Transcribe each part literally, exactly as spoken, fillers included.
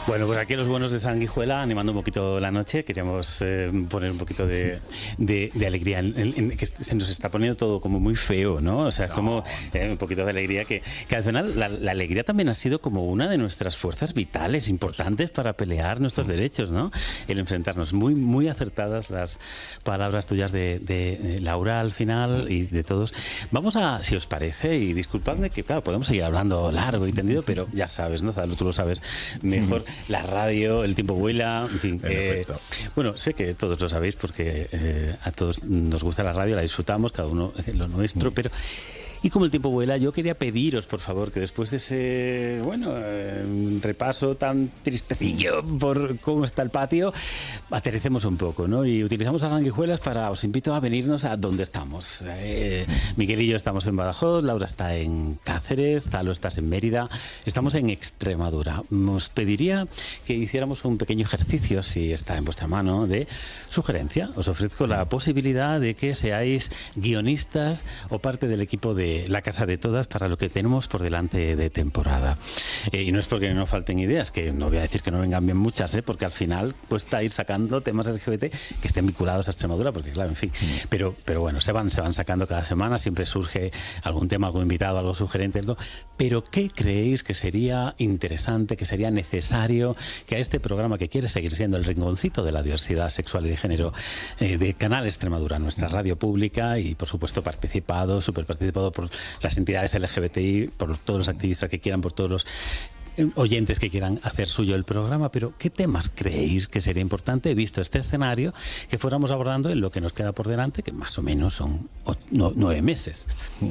Bueno, pues aquí los buenos de Sanguijuela, animando un poquito la noche, queríamos eh, poner un poquito de, de, de alegría, en, en, que se nos está poniendo todo como muy feo, ¿no? O sea, no. como eh, un poquito de alegría, que, que al final la, la alegría también ha sido como una de nuestras fuerzas vitales, importantes para pelear nuestros derechos, ¿no? El enfrentarnos. Muy, muy acertadas las palabras tuyas de, de Laura al final y de todos. Vamos a, si os parece, y disculpadme que, claro, podemos seguir hablando largo y tendido, pero ya sabes, ¿no? Tú lo sabes mejor. La radio, el tiempo vuela, en fin. Eh, bueno, sé que todos lo sabéis porque eh, a todos nos gusta la radio, la disfrutamos, cada uno lo nuestro, pero... Y como el tiempo vuela, yo quería pediros, por favor, que después de ese, bueno, eh, repaso tan tristecillo por cómo está el patio, aterricemos un poco, ¿no? Y utilizamos las sanguijuelas para, os invito a venirnos a donde estamos. Eh, Miguel y yo estamos en Badajoz, Laura está en Cáceres, Zalo estás en Mérida, estamos en Extremadura. Os pediría que hiciéramos un pequeño ejercicio, si está en vuestra mano, de sugerencia. Os ofrezco la posibilidad de que seáis guionistas o parte del equipo de La Casa de Todas para lo que tenemos por delante de temporada. Eh, y no es porque no falten ideas, que no voy a decir que no vengan bien muchas, ¿eh? Porque al final cuesta ir sacando temas L G B T que estén vinculados a Extremadura, porque claro, en fin. Pero, pero bueno, se van, se van sacando cada semana, siempre surge algún tema, algún invitado, algo sugerente. ¿no? Pero ¿qué creéis que sería interesante, que sería necesario que a este programa que quiere seguir siendo el rinconcito de la diversidad sexual y de género eh, de Canal Extremadura, nuestra radio pública, y por supuesto participado, súper participado por las entidades L G B T I, por todos los activistas que quieran, por todos los oyentes que quieran hacer suyo el programa, pero ¿qué temas creéis que sería importante, visto este escenario, que fuéramos abordando en lo que nos queda por delante, que más o menos son ocho, no, nueve meses?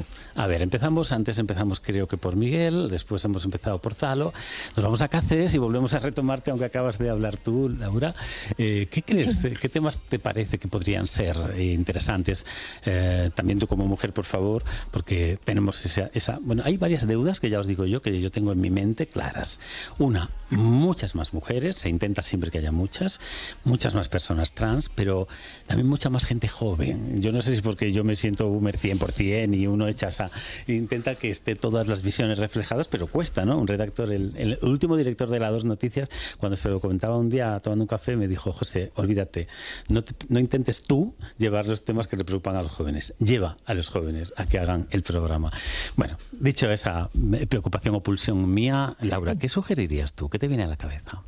A ver, empezamos, antes empezamos creo que por Miguel, después hemos empezado por Zalo, nos vamos a Cáceres y volvemos a retomarte, aunque acabas de hablar tú, Laura. Eh, ¿Qué crees? ¿Qué temas te parece que podrían ser eh, interesantes? Eh, también tú como mujer, por favor, porque tenemos esa, esa... Bueno, hay varias deudas que ya os digo yo, que yo tengo en mi mente, claro. Una, muchas más mujeres, se intenta siempre que haya muchas, muchas más personas trans, pero también mucha más gente joven. Yo no sé si es porque yo me siento boomer cien por cien y uno echa esa, intenta que esté todas las visiones reflejadas, pero cuesta, ¿no? Un redactor, el, el último director de las dos noticias, cuando se lo comentaba un día tomando un café, me dijo: José, olvídate, no, te, no intentes tú llevar los temas que le preocupan a los jóvenes, lleva a los jóvenes a que hagan el programa. Bueno, dicho esa preocupación o pulsión mía, Laura, ¿qué sugerirías tú? ¿Qué te viene a la cabeza?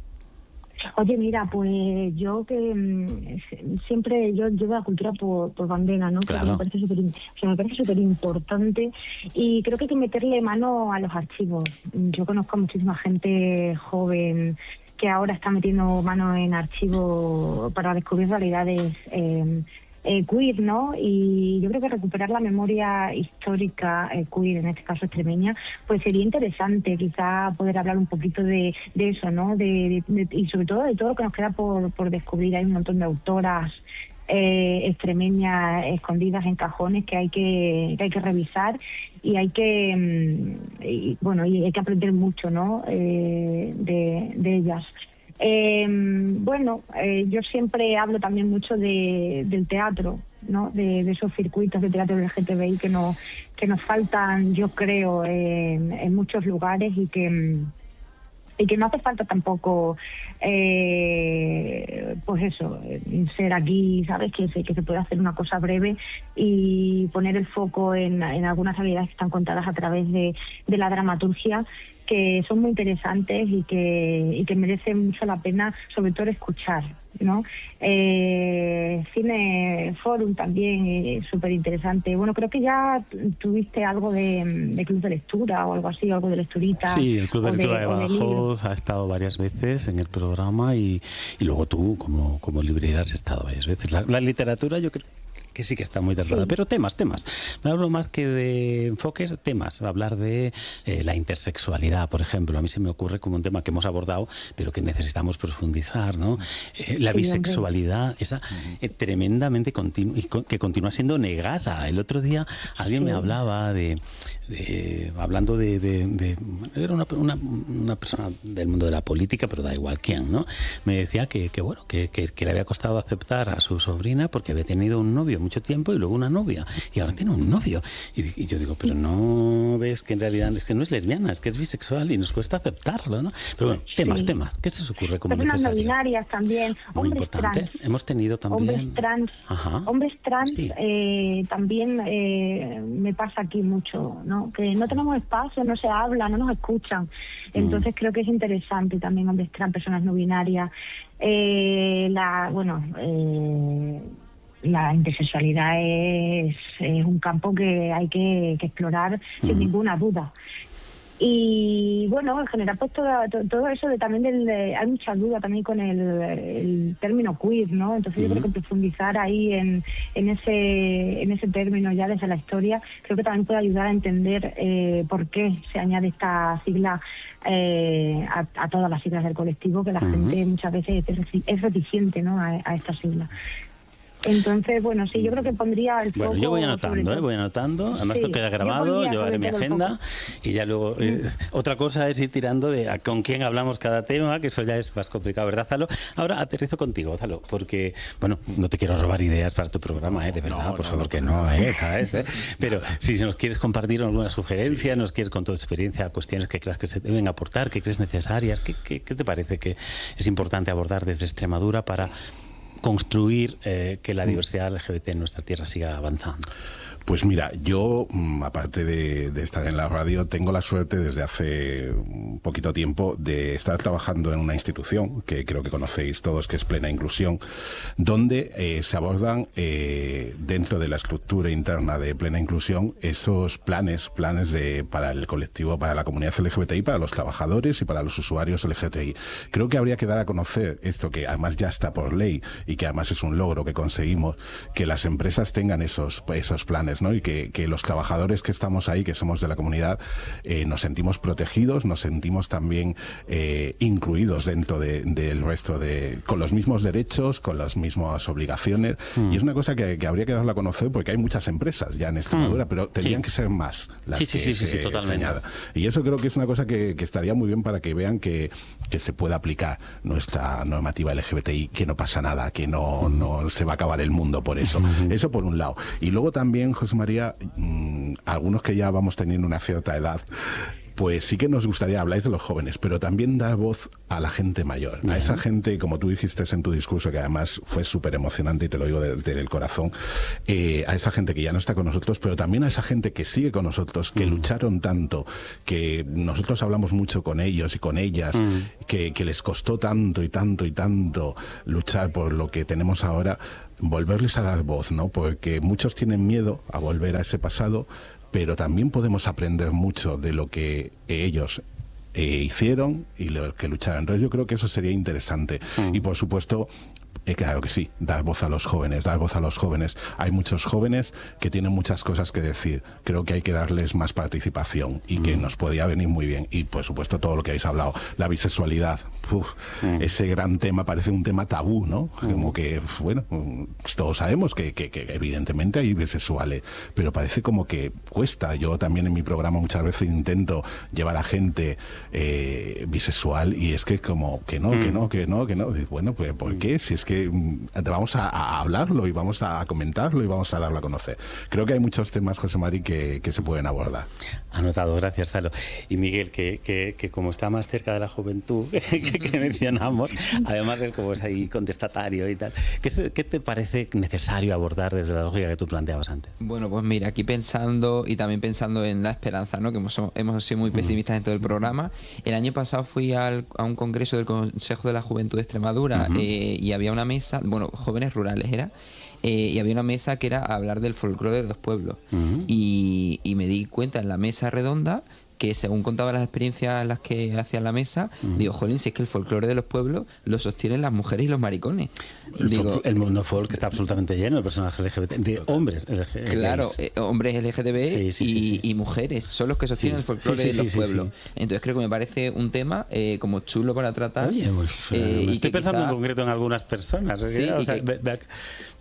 Oye, mira, pues yo que mmm, siempre yo llevo la cultura por, por bandera, ¿no? Claro. Me parece súper, o sea, me parece súper importante y creo que hay que meterle mano a los archivos. Yo conozco a muchísima gente joven que ahora está metiendo mano en archivos para descubrir realidades eh, Eh, queer, ¿no? Y yo creo que recuperar la memoria histórica eh, queer, en este caso extremeña, pues sería interesante quizá poder hablar un poquito de, de eso, ¿no? De, de, de, y sobre todo de todo lo que nos queda por, por descubrir. Hay un montón de autoras eh, extremeñas escondidas en cajones que hay que, que hay que revisar y hay que mm, y, bueno y hay que aprender mucho, ¿no? Eh, de, de ellas. Eh, bueno, eh, yo siempre hablo también mucho de, del teatro, ¿no? De, de esos circuitos de teatro L G T B I que, no, que nos faltan, yo creo, en, en muchos lugares y que, y que no hace falta tampoco, eh, pues eso, ser aquí, ¿sabes? Que se, que se puede hacer una cosa breve y poner el foco en, en algunas realidades que están contadas a través de, de la dramaturgia, que son muy interesantes y que, y que merecen mucho la pena, sobre todo escuchar, ¿no? Eh, Cine Forum también es súper interesante. Bueno, creo que ya tuviste algo de, de club de lectura o algo así, algo de lecturita. Sí, el club de lectura de, de Badajoz ha estado varias veces en el programa y, y luego tú como, como librera has estado varias veces. La, la literatura yo creo que sí que está muy tardada, sí. Pero temas, temas. Me hablo más que de enfoques, temas. Hablar de eh, la intersexualidad, por ejemplo. A mí se me ocurre como un tema que hemos abordado, pero que necesitamos profundizar, ¿no? Eh, la sí, bisexualidad, esa uh-huh. eh, tremendamente continu y co que continúa siendo negada. El otro día alguien sí. me hablaba de, de hablando de, de, de era una, una, una persona del mundo de la política, pero da igual quién, ¿no? Me decía que, que bueno, que, que, que le había costado aceptar a su sobrina porque había tenido un novio muy mucho tiempo y luego una novia. Y ahora tiene un novio. Y, y yo digo, pero no ves que en realidad es que no es lesbiana, es que es bisexual y nos cuesta aceptarlo, ¿no? Pero bueno, temas, sí. temas. ¿Qué se os ocurre como personas necesario? no binarias también. Muy hombres importante. Trans. Hemos tenido también... Hombres trans. Ajá. Hombres trans sí. eh, también eh, me pasa aquí mucho, ¿no? Que no tenemos espacio, no se habla, no nos escuchan. Entonces mm. creo que es interesante también hombres trans, personas no binarias. Eh, la, bueno... Eh, la intersexualidad es, es un campo que hay que, que explorar mm. sin ninguna duda. Y bueno, en general pues todo, todo, todo eso de también del, de, hay mucha duda también con el, el término queer, ¿no? Entonces uh-huh. yo creo que profundizar ahí en, en ese en ese término ya desde la historia creo que también puede ayudar a entender eh, por qué se añade esta sigla eh, a, a todas las siglas del colectivo, que la uh-huh. gente muchas veces es, es reticente, ¿no? a, a esta sigla. Entonces, bueno, sí, yo creo que pondría el foco... Bueno, yo voy anotando, ¿eh? voy anotando, además sí, esto queda grabado, yo, yo haré mi agenda y ya luego... Eh, otra cosa es ir tirando de a con quién hablamos cada tema, que eso ya es más complicado, ¿verdad, Zalo? Ahora aterrizo contigo, Zalo, porque, bueno, no te quiero robar ideas para tu programa, ¿eh? De verdad, no, por no, favor, no, que no, no, ¿eh? ¿sabes? Pero si nos quieres compartir alguna sugerencia, sí. nos quieres con tu experiencia, cuestiones que creas que se deben aportar, que crees necesarias, ¿qué, qué, qué te parece que es importante abordar desde Extremadura para construir eh, que la diversidad L G B T en nuestra tierra siga avanzando? Pues mira, yo, aparte de, de estar en la radio, tengo la suerte desde hace un poquito tiempo de estar trabajando en una institución que creo que conocéis todos, que es Plena Inclusión, donde eh, se abordan eh, dentro de la estructura interna de Plena Inclusión esos planes, planes de para el colectivo, para la comunidad L G B T I, para los trabajadores y para los usuarios L G B T I. Creo que habría que dar a conocer esto, que además ya está por ley y que además es un logro que conseguimos, que las empresas tengan esos, esos planes, ¿no? Y que, que los trabajadores que estamos ahí, que somos de la comunidad, eh, nos sentimos protegidos, nos sentimos también eh, incluidos dentro de, del resto, de con los mismos derechos, con las mismas obligaciones. Mm. Y es una cosa que, que habría que darla a conocer, porque hay muchas empresas ya en Extremadura, mm. pero tendrían sí. que ser más las sí, que sí, sí, se, sí, sí, totalmente. se añadan. Y eso creo que es una cosa que, que estaría muy bien para que vean que, que se puede aplicar nuestra normativa L G B T I, que no pasa nada, que no, no se va a acabar el mundo por eso. Mm. Eso por un lado. Y luego también, José María, mmm, algunos que ya vamos teniendo una cierta edad, pues sí que nos gustaría hablar de los jóvenes, pero también dar voz a la gente mayor, uh-huh. a esa gente, como tú dijiste en tu discurso, que además fue súper emocionante y te lo digo desde el corazón, eh, a esa gente que ya no está con nosotros, pero también a esa gente que sigue con nosotros, que uh-huh. lucharon tanto, que nosotros hablamos mucho con ellos y con ellas, uh-huh. que, que les costó tanto y tanto y tanto luchar por lo que tenemos ahora, volverles a dar voz, ¿no? Porque muchos tienen miedo a volver a ese pasado, pero también podemos aprender mucho de lo que ellos eh, hicieron y lo que lucharon. Entonces yo creo que eso sería interesante. Mm. Y por supuesto, eh, claro que sí, dar voz a los jóvenes, dar voz a los jóvenes. Hay muchos jóvenes que tienen muchas cosas que decir. Creo que hay que darles más participación y mm. que nos podría venir muy bien. Y por supuesto todo lo que habéis hablado, la bisexualidad. Uf, mm. ese gran tema parece un tema tabú, ¿no? Mm. Como que, bueno, todos sabemos que, que, que evidentemente hay bisexuales, pero parece como que cuesta. Yo también en mi programa muchas veces intento llevar a gente eh, bisexual y es que como que no, mm. que no, que no, que no. Bueno, pues ¿por qué? Si es que vamos a, a hablarlo y vamos a comentarlo y vamos a darlo a conocer. Creo que hay muchos temas, José Mari, que, que se pueden abordar. Anotado, gracias, Zalo. Y Miguel, que, que, que como está más cerca de la juventud que, que mencionamos, además de como es ahí contestatario y tal, ¿qué, ¿qué te parece necesario abordar desde la lógica que tú planteabas antes? Bueno, pues mira, aquí pensando y también pensando en la esperanza, ¿no? Que hemos, hemos sido muy pesimistas en todo el programa. El año pasado fui al, a un congreso del Consejo de la Juventud de Extremadura uh-huh. eh, y había una mesa, bueno, jóvenes rurales era, Eh, y había una mesa que era hablar del folclore de los pueblos. Uh-huh. y, y me di cuenta en la mesa redonda que según contaba las experiencias las que hacían la mesa, uh-huh. digo, jolín, si es que el folclore de los pueblos lo sostienen las mujeres y los maricones. El, digo, el mundo folk está absolutamente lleno de personajes L G B T, de hombres L G B T. Claro, eh, hombres L G B T sí, sí, y, sí, sí. y mujeres, son los que sostienen sí. el folclore sí, sí, de los sí, pueblos. Sí, sí. Entonces creo que me parece un tema eh, como chulo para tratar. Oye, pues, eh, me y estoy que pensando quizá... en concreto en algunas personas. Sí, ¿eh? O y sea, que... ve, ve,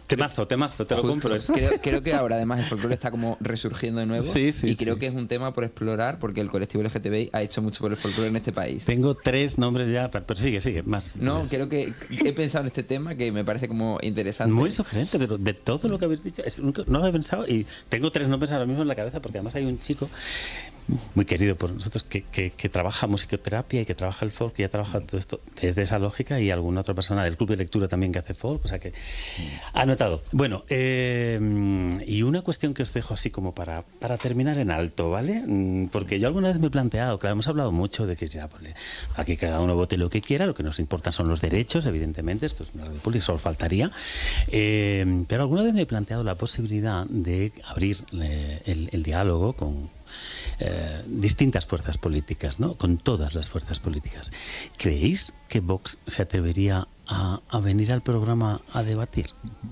Temazo, temazo, te lo Justo. compro. Eso. Creo, creo que ahora además el folclore está como resurgiendo de nuevo. Sí, sí, y creo sí. que es un tema por explorar porque el colectivo L G T B I ha hecho mucho por el folclore en este país. Tengo tres nombres ya, pero sigue, sigue, más. No, más. creo que he pensado en este tema que me parece como interesante. Muy sugerente, pero de todo lo que habéis dicho, es, nunca- no lo he pensado y tengo tres nombres ahora mismo en la cabeza porque además hay un chico muy querido por nosotros que, que, que trabaja musicoterapia y que trabaja el folk y ya trabaja todo esto desde esa lógica y alguna otra persona del club de lectura también que hace folk, o sea que anotado. Bueno, eh, y una cuestión que os dejo así como para, para terminar en alto, ¿vale? Mm, Porque yo alguna vez me he planteado, claro, hemos hablado mucho de que ya, pues, aquí cada uno vote lo que quiera, lo que nos importa son los derechos, evidentemente, esto es una radio pública, solo faltaría, eh, pero alguna vez me he planteado la posibilidad de abrir eh, el, el diálogo con Eh, distintas fuerzas políticas, ¿no? Con todas las fuerzas políticas. ¿Creéis que Vox se atrevería a, a venir al programa a debatir?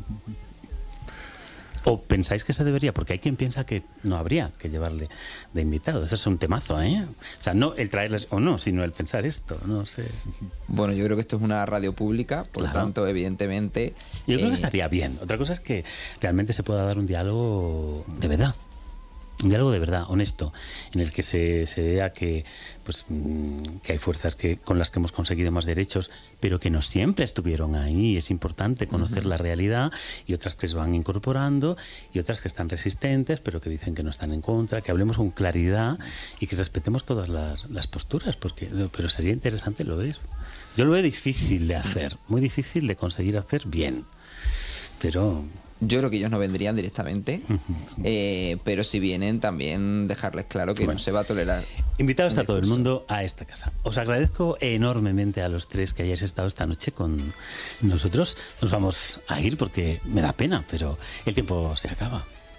¿O pensáis que se debería? Porque hay quien piensa que no habría que llevarle de invitado. Eso es un temazo, ¿eh? O sea, no el traerles o no, sino el pensar esto, no sé. Bueno, yo creo que esto es una radio pública, por lo Claro. tanto, evidentemente... Yo creo eh, que estaría bien. Otra cosa es que realmente se pueda dar un diálogo de verdad. Un diálogo de verdad, honesto, en el que se, se vea que, pues, mm, que hay fuerzas que, con las que hemos conseguido más derechos, pero que no siempre estuvieron ahí. Es importante conocer uh-huh. la realidad y otras que se van incorporando y otras que están resistentes, pero que dicen que no están en contra, que hablemos con claridad y que respetemos todas las, las posturas, porque pero sería interesante, ¿lo veis? Yo lo veo difícil de hacer, muy difícil de conseguir hacer bien, pero... Yo creo que ellos no vendrían directamente, eh, pero si vienen también dejarles claro que bueno, no se va a tolerar. Invitado está todo el mundo a esta casa. Os agradezco enormemente a los tres que hayáis estado esta noche con nosotros. Nos vamos a ir porque me da pena, pero el tiempo se acaba.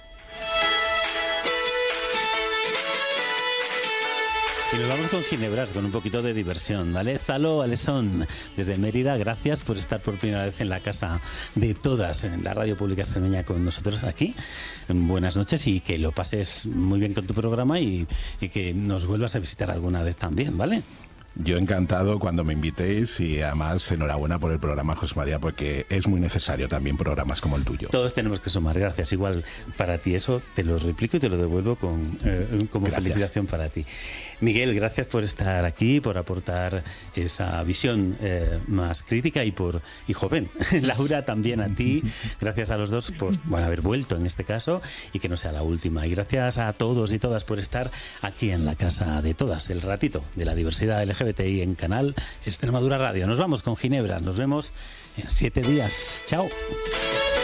Y nos vamos con ginebras, con un poquito de diversión, ¿vale? Zalo Alesón, desde Mérida, gracias por estar por primera vez en la casa de todas, en la radio pública extremeña con nosotros aquí. Buenas noches y que lo pases muy bien con tu programa y, y que nos vuelvas a visitar alguna vez también, ¿vale? Yo encantado cuando me invitéis y además enhorabuena por el programa, José María, porque es muy necesario también programas como el tuyo. Todos tenemos que sumar, gracias. Igual para ti eso te lo replico y te lo devuelvo con, eh, como gracias. Felicitación para ti. Miguel, gracias por estar aquí, por aportar esa visión eh, más crítica y por y joven. Laura, también a ti. Gracias a los dos por bueno, haber vuelto en este caso y que no sea la última. Y gracias a todos y todas por estar aquí en la casa de todas, el ratito de la diversidad L G B T I en Canal Extremadura Radio. Nos vamos con Ginebra. Nos vemos en siete días. Chao.